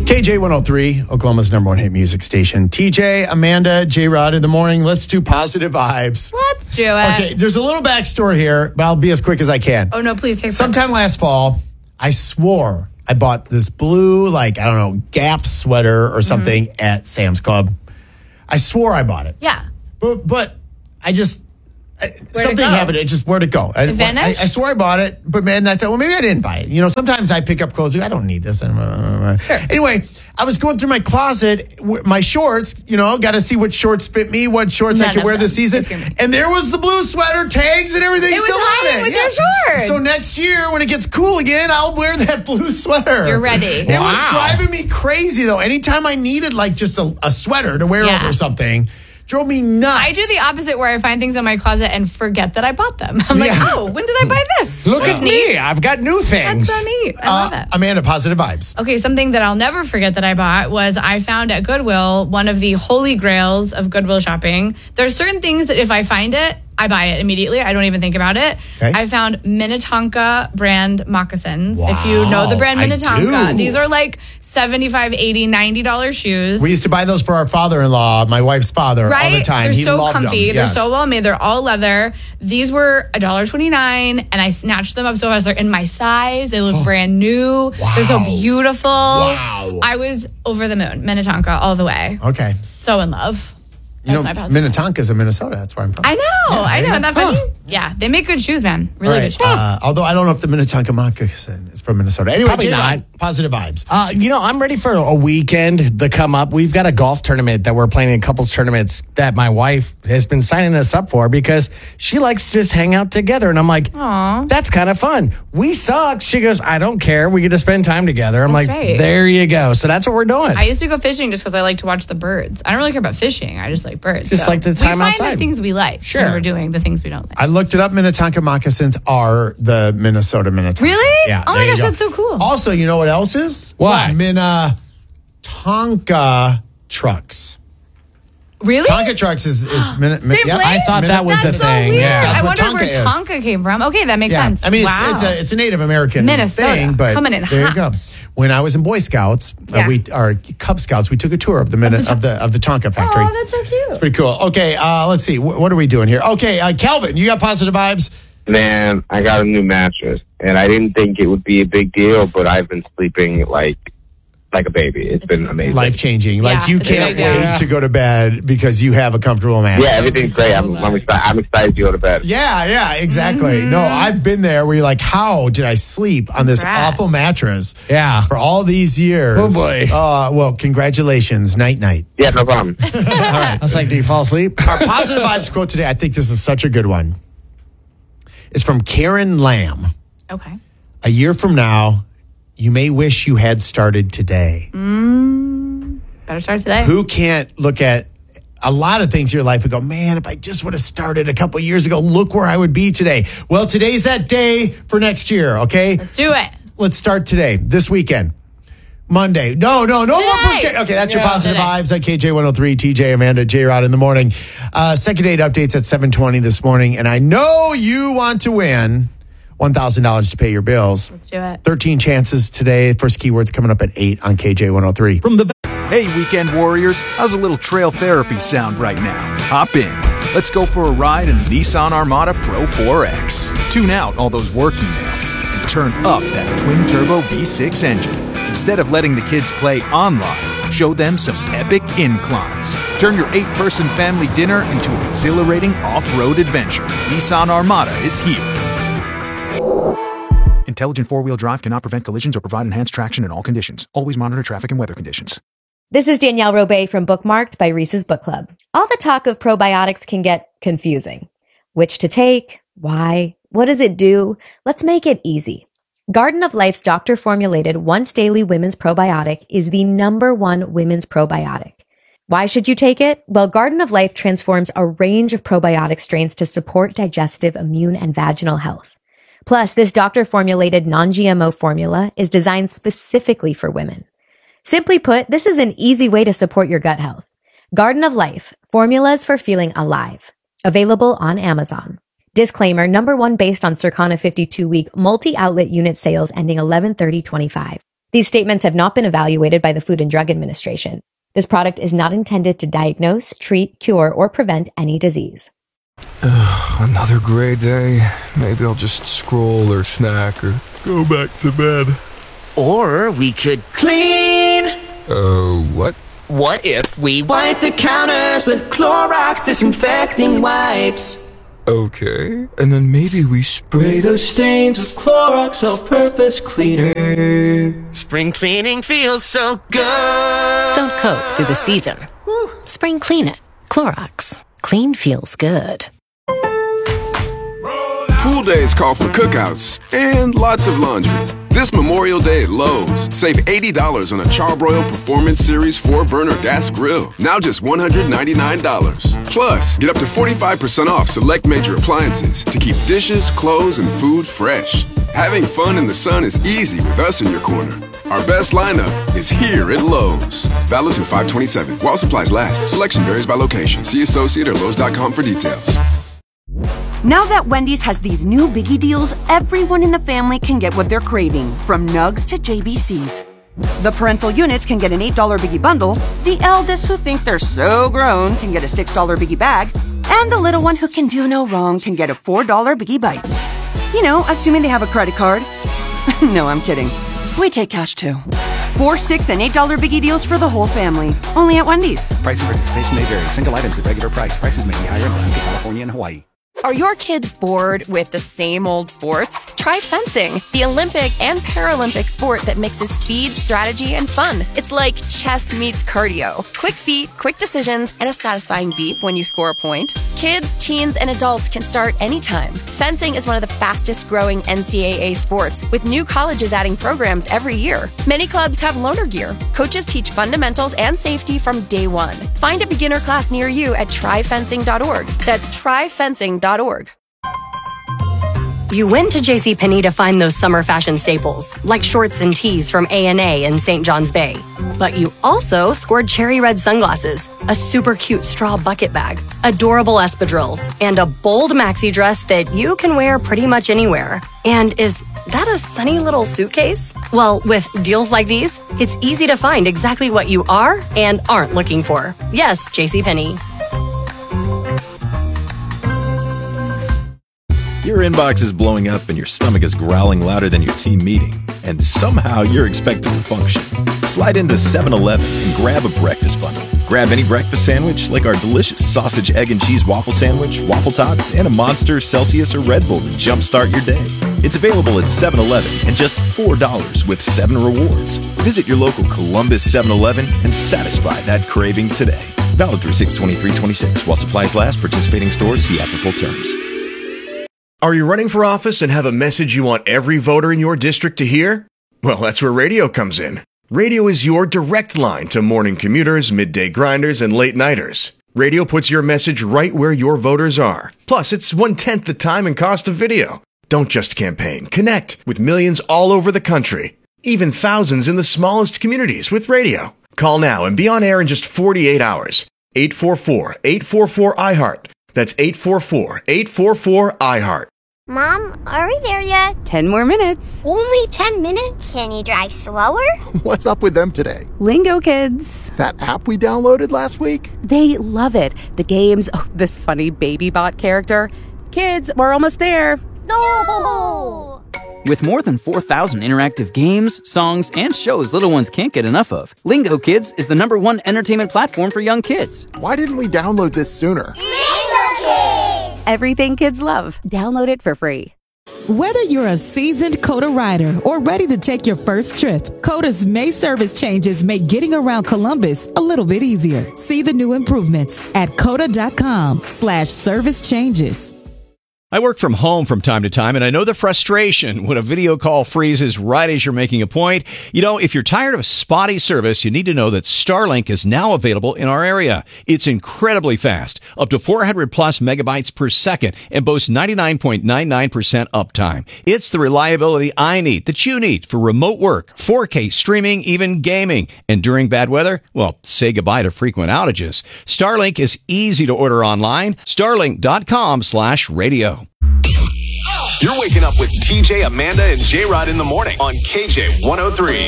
KJ103, Oklahoma's number one hit music station. TJ, Amanda, J-Rod in the morning. Let's do positive vibes. Let's do it. Okay, there's a little backstory here, but I'll be as quick as I can. Oh, no, please take Sometime last fall, I swore I bought this blue, Gap sweater or something at Sam's Club. I swore I bought it. Yeah. But I just... something go? happened. Where'd it go? It vanished? I swore I bought it, but man, I thought, well, maybe I didn't buy it. Sometimes I pick up clothes. I don't need this. Sure. Anyway, I was going through my closet, my shorts, got to see what shorts fit me, what shorts I could wear this season. And there was the blue sweater, tags and everything still on it. With your shorts. So next year, when it gets cool again, I'll wear that blue sweater. You're ready. It was driving me crazy, though. Anytime I needed just a sweater to wear over something, drove me nuts. I do the opposite where I find things in my closet and forget that I bought them. I'm like, when did I buy this? Look at me. I've got new things. That's so neat. I love it. Amanda, positive vibes. Okay, something that I'll never forget that I bought was I found at Goodwill, one of the holy grails of Goodwill shopping. There's certain things that if I find it, I buy it immediately. I don't even think about it. Okay. I found Minnetonka brand moccasins. Wow, if you know the brand I Minnetonka, do. these are like $75, $80, $90 shoes. We used to buy those for our father-in-law, my wife's father, all the time. They're He so loved comfy. them. They're Yes. so well made. They're all leather. These were $1.29, and I snatched them up so fast. They're in my size. They look brand new. Wow. They're so beautiful. Wow. I was over the moon. Minnetonka all the way. Okay. So in love. That's my positive. Minnetonka's in Minnesota. That's where I'm from. I know. Isn't that funny? Yeah, they make good shoes, man. Really All good shoes. although I don't know if the Minnetonka moccasin is from Minnesota. Anyway, Probably J-Rod, not. Positive vibes. I'm ready for a weekend to come up. We've got a golf tournament that we're playing in couples tournaments that my wife has been signing us up for because she likes to just hang out together. And I'm like, Aw. that's kind of fun. We suck. She goes, I don't care. We get to spend time together. I'm That's like, right. there you go. So that's what we're doing. I used to go fishing just because I like to watch the birds. I don't really care about fishing. I just like birds. Just like the time we find outside. the things we like. Sure. When we're doing the things we don't like. I looked it up. Minnetonka moccasins are the Minnesota Minnetonka. Really? Yeah. Oh my there you gosh, go. that's so cool. Also, you know what else is? What? Minnetonka trucks. Really? Tonka trucks is Same place? I thought that was That's a so thing. weird. Yeah. That's I what wondered where Tonka is. Tonka came from. Okay, that makes Yeah, sense. I mean, wow. it's a Native American Minnesota, thing, but coming in there hot. you go. When I was in Boy Scouts, Yeah. we our Cub Scouts, we took a tour of the Tonka factory. Oh, that's so cute. Pretty cool. Okay, let's see. What are we doing here? Okay, Calvin, you got positive vibes? Man, I got a new mattress, and I didn't think it would be a big deal, but I've been sleeping like a baby. It's been amazing. Life changing. Like you it's a can't big deal. wait to go to bed because you have a comfortable mattress. Yeah, everything's great. I'm excited to go to bed. Yeah, exactly. No, I've been there where you're like, how did I sleep on this Congrats. awful mattress Yeah. for all these years? Oh, boy. Well, congratulations. Night. Yeah, no problem. I was like, do you fall asleep? Our positive vibes quote today, I think this is such a good one. It's from Karen Lamb. Okay. A year from now, you may wish you had started today. Better start today. Who can't look at a lot of things in your life and go, man, if I just would have started a couple years ago, look where I would be today. Well, today's that day for next year, okay? Let's do it. Let's start today, this weekend. Monday. No more push. Okay, that's your positive today. vibes at KJ103, TJ, Amanda, J-Rod in the morning. Second date updates at 7:20 this morning. And I know you want to win $1,000 to pay your bills. Let's do it. 13 chances today. First keyword's coming up at 8 on KJ103. Hey, weekend warriors, how's a little trail therapy sound right now? Hop in. Let's go for a ride in the Nissan Armada Pro 4X. Tune out all those work emails and turn up that twin-turbo V6 engine. Instead of letting the kids play online, show them some epic inclines. Turn your 8-person family dinner into an exhilarating off-road adventure. Nissan Armada is here. Intelligent four-wheel drive cannot prevent collisions or provide enhanced traction in all conditions. Always monitor traffic and weather conditions. This is Danielle Robay from Bookmarked by Reese's Book Club. All the talk of probiotics can get confusing. Which to take? Why? What does it do? Let's make it easy. Garden of Life's doctor-formulated once-daily women's probiotic is the #1 women's probiotic. Why should you take it? Well, Garden of Life transforms a range of probiotic strains to support digestive, immune, and vaginal health. Plus, this doctor-formulated non-GMO formula is designed specifically for women. Simply put, this is an easy way to support your gut health. Garden of Life, formulas for feeling alive. Available on Amazon. Disclaimer, #1 based on Circana 52-week multi-outlet unit sales ending 11/30/25. These statements have not been evaluated by the Food and Drug Administration. This product is not intended to diagnose, treat, cure, or prevent any disease. Another gray day. Maybe I'll just scroll or snack or go back to bed. Or we could clean. What? What if we wipe the counters with Clorox disinfecting wipes? Okay, and then maybe we spray those stains with Clorox all-purpose cleaner. Spring cleaning feels so good. Don't coat through the season. Spring clean it. Clorox. Clean feels good. Pool days call for cookouts and lots of laundry. This Memorial Day at Lowe's, save $80 on a Charbroil Performance Series 4-burner gas grill. Now just $199. Plus, get up to 45% off select major appliances to keep dishes, clothes, and food fresh. Having fun in the sun is easy with us in your corner. Our best lineup is here at Lowe's. Valid through 5/27. While supplies last. Selection varies by location. See associate or Lowe's.com for details. Now that Wendy's has these new biggie deals, everyone in the family can get what they're craving, from nugs to JBCs. The parental units can get an $8 biggie bundle, the eldest who think they're so grown can get a $6 biggie bag, and the little one who can do no wrong can get a $4 biggie bites. You know, assuming they have a credit card. No, I'm kidding. We take cash too. 4, 6, and $8 biggie deals for the whole family. Only at Wendy's. Price and participation may vary. Single items at regular price. Prices may be higher in Alaska, California, and Hawaii. Are your kids bored with the same old sports? Try fencing, the Olympic and Paralympic sport that mixes speed, strategy, and fun. It's like chess meets cardio. Quick feet, quick decisions, and a satisfying beep when you score a point. Kids, teens, and adults can start anytime. Fencing is one of the fastest growing NCAA sports, with new colleges adding programs every year. Many clubs have loaner gear. Coaches teach fundamentals and safety from day one. Find a beginner class near you at tryfencing.org. That's tryfencing.org. You went to JCPenney to find those summer fashion staples, like shorts and tees from A&A in St. John's Bay. But you also scored cherry red sunglasses, a super cute straw bucket bag, adorable espadrilles, and a bold maxi dress that you can wear pretty much anywhere. And is that a sunny little suitcase? Well, with deals like these, it's easy to find exactly what you are and aren't looking for. Yes, JCPenney. Your inbox is blowing up and your stomach is growling louder than your team meeting, and somehow you're expected to function. Slide into 7-Eleven and grab a breakfast bundle. Grab any breakfast sandwich like our delicious sausage, egg, and cheese waffle sandwich, waffle tots, and a Monster, Celsius, or Red Bull to jumpstart your day. It's available at 7-Eleven and just $4 with 7 rewards. Visit your local Columbus 7-Eleven and satisfy that craving today. Valid through 6/23/26. While supplies last, participating stores see app for full terms. Are you running for office and have a message you want every voter in your district to hear? Well, that's where radio comes in. Radio is your direct line to morning commuters, midday grinders, and late nighters. Radio puts your message right where your voters are. Plus, it's 1/10 the time and cost of video. Don't just campaign. Connect with millions all over the country. Even thousands in the smallest communities with radio. Call now and be on air in just 48 hours. 844-844-iHeart. That's 844-844-iHeart. Mom, are we there yet? 10 more minutes. Only 10 minutes? Can you drive slower? What's up with them today? Lingo Kids. That app we downloaded last week? They love it. The games, this funny baby bot character. Kids, we're almost there. No! With more than 4,000 interactive games, songs, and shows little ones can't get enough of, Lingo Kids is the #1 entertainment platform for young kids. Why didn't we download this sooner? Lingo Kids! Everything kids love. Download it for free. Whether you're a seasoned Coda rider or ready to take your first trip, Coda's May service changes make getting around Columbus a little bit easier. See the new improvements at coda.com/service changes. I work from home from time to time, and I know the frustration when a video call freezes right as you're making a point. You know, if you're tired of spotty service, you need to know that Starlink is now available in our area. It's incredibly fast, up to 400 plus megabytes per second, and boasts 99.99% uptime. It's the reliability I need, that you need, for remote work, 4K streaming, even gaming. And during bad weather, well, say goodbye to frequent outages. Starlink is easy to order online. Starlink.com/radio. You're waking up with TJ, Amanda, and J-Rod in the morning on KJ 103.